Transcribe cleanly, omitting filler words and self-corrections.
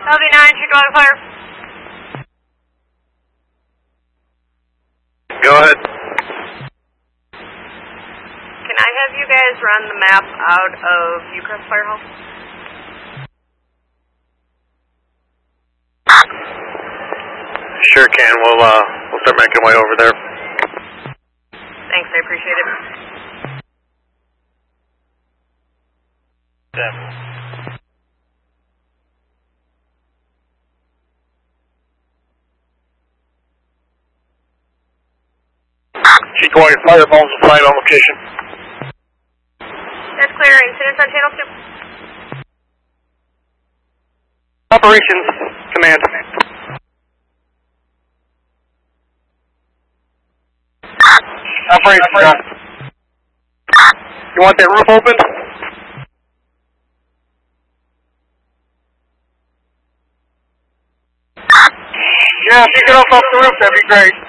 LV9, shoot dog fire. Go ahead. Can I have you guys run the map out of Ucrest Fire Hall? Sure can. We'll start making our way over there. Thanks, I appreciate it. G-Coy, fireballs and flight on location. That's clear. Incidents on channel 2. Operations Command. Operations Command. You want that roof open? Yeah, if you get off the roof, that'd be great.